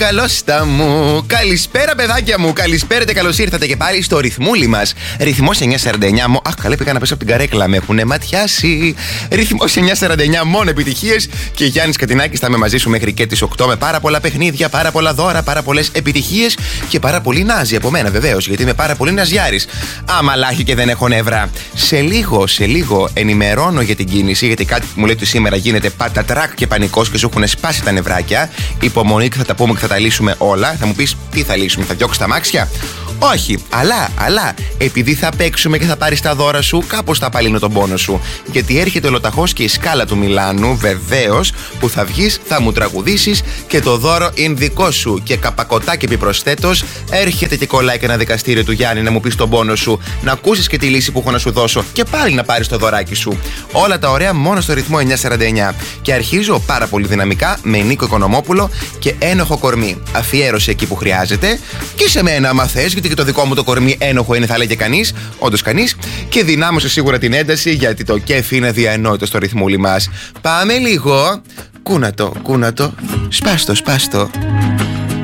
Καλώς τα μου. Καλησπέρα, παιδάκια μου. Καλησπέρα και καλώς ήρθατε και πάλι στο ρυθμούλι μας. Ρυθμός 949. Αχ, καλά, πήγα να πέσω από την καρέκλα. Με έχουνε ματιάσει. Ρυθμός 949. Μόνο επιτυχίες. Και Γιάννης Κατινάκης θα είμαι μαζί σου μέχρι και τις 8 με πάρα πολλά παιχνίδια, πάρα πολλά δώρα, πάρα πολλές επιτυχίες και πάρα πολύ νάζι από μένα βεβαίως. Γιατί είμαι πάρα πολύ ναζιάρης. Αμαλάχη και δεν έχω νεύρα. Σε λίγο ενημερώνω για την κίνηση. Γιατί κάτι μου λέει ότι σήμερα γίνεται πατατράκ και πανικός και σου έχουν σπάσει τα νευράκια. Υπομονή και θα τα πούμε και θα τα λύσουμε όλα. Θα μου πεις τι θα λύσουμε, θα διώξεις τα αμάξια? Όχι, αλλά επειδή θα παίξουμε και θα πάρεις τα δώρα σου, κάπως θα απαλύνω τον πόνο σου. Γιατί έρχεται ολοταχώς και η σκάλα του Μιλάνου, βεβαίως, που θα βγεις, θα μου τραγουδήσεις και το δώρο είναι δικό σου. Και καπακωτά και επιπροσθέτως, έρχεται και κολλάει και ένα δικαστήριο του Γιάννη να μου πεις τον πόνο σου, να ακούσεις και τη λύση που έχω να σου δώσω και πάλι να πάρεις το δωράκι σου. Όλα τα ωραία μόνο στο ρυθμό 949. Και αρχίζω πάρα πολύ δυναμικά με Νίκο Οικονομόπουλο και ένοχο κορμί. Αφιέρωση εκεί που χρειάζεται και σε μένα, άμα θες, γιατί και το δικό μου το κορμί ένοχο είναι, θα λέγε κανείς, όντως κανείς. Και δυνάμωσε σίγουρα την ένταση, γιατί το κέφι είναι διαενόητο στο ρυθμούλι μας. Πάμε λίγο. Κούνατο. Σπάστο.